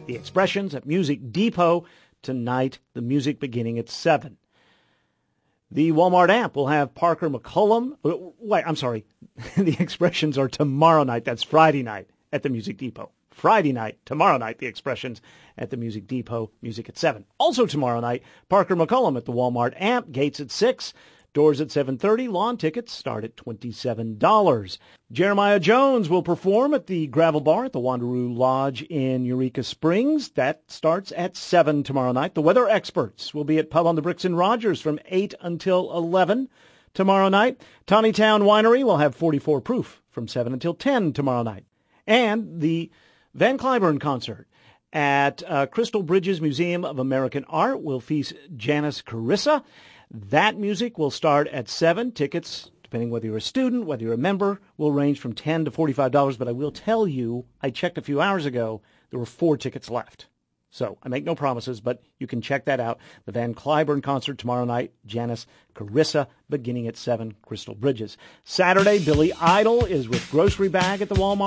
The Expressions at Music Depot tonight, the music beginning at 7. The Walmart amp will have Parker McCollum. Wait, I'm sorry. The Expressions are tomorrow night. That's Friday night at the Music Depot. Friday night, tomorrow night, the Expressions at the Music Depot, music at 7. Also tomorrow night, Parker McCollum at the Walmart amp, gates at 6. Doors at 7:30. Lawn tickets start at $27. Jeremiah Jones will perform at the Gravel Bar at the Wanderoo Lodge in Eureka Springs. That starts at 7 tomorrow night. The Weather Experts will be at Pub on the Bricks in Rogers from 8 until 11 tomorrow night. Tawnytown Winery will have 44 Proof from 7 until 10 tomorrow night. And the Van Cliburn concert at Crystal Bridges Museum of American Art will feast Janice Carissa. That music will start at 7. Tickets, depending whether you're a student, whether you're a member, will range from $10 to $45. But I will tell you, I checked a few hours ago, there were 4 tickets left. So I make no promises, but you can check that out. The Van Cliburn concert tomorrow night, Janice Carissa, beginning at 7, Crystal Bridges. Saturday, Billy Idol is with Grocery Bag at the Walmart.